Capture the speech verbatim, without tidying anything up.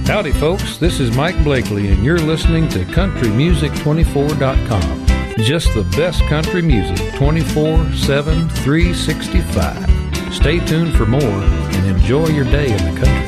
Howdy, folks. This is Mike Blakely, and you're listening to country music twenty-four dot com. Just the best country music, twenty-four seven, three sixty-five. Stay tuned for more, and enjoy your day in the country.